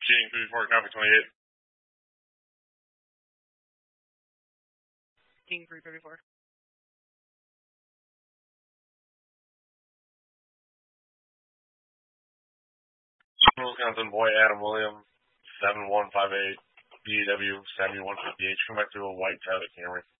King 34, copy 28. King 334. Wisconsin boy Adam Williams, 7158, BW 7158. Come back to a white Tyler Camry.